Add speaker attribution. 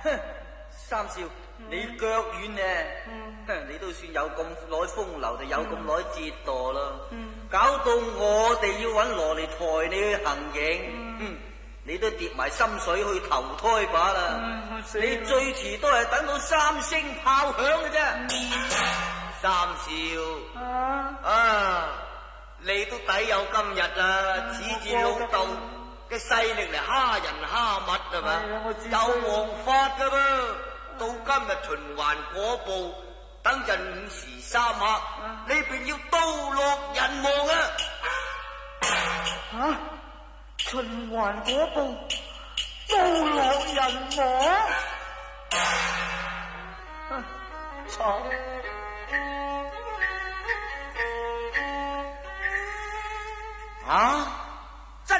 Speaker 1: 哼，三少，你腳軟呢？你都算有咁耐風流，就有咁耐折墮啦。搞到我哋要揾羅嚟抬你去行刑。你都跌埋心水去投胎把啦。你最遲都係等到三聲炮響嘅啫。三少，你都抵有今日啊！恃住老豆嘅勢力嚟蝦人蝦物係嘛？有王法噶噃。到今日循環果報，等陣午時三刻，你便要刀落人亡啊！
Speaker 2: 循環果報，刀落人亡。慘！
Speaker 1: 啊！